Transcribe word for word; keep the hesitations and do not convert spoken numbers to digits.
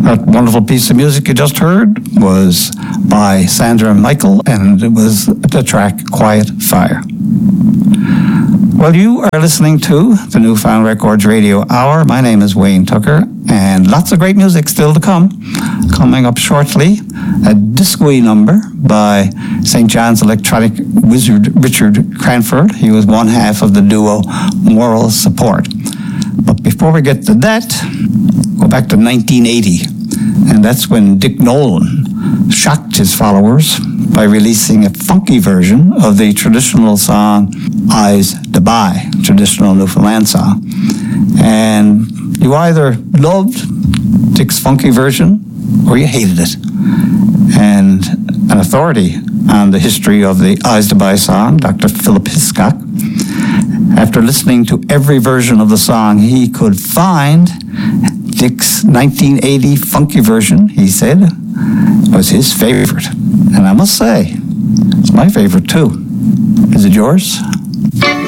That wonderful piece of music you just heard was by Sandra Michael, and it was the track Quiet Fire. Well, you are listening to the Newfound Records Radio Hour. My name is Wayne Tucker, and lots of great music still to come. Coming up shortly, a disco-y number by Saint John's Electronic Wizard Richard Cranford. He was one half of the duo Moral Support. But before we get to that, go back to nineteen eighty. And that's when Dick Nolan shocked his followers by releasing a funky version of the traditional song Eyes to Buy, traditional Newfoundland song. And you either loved Dick's funky version or you hated it. And an authority on the history of the Eyes to Buy song, Doctor Philip Hiscock, after listening to every version of the song he could find, Dick's nineteen eighty funky version, he said, was his favorite. And I must say, it's my favorite too. Is it yours?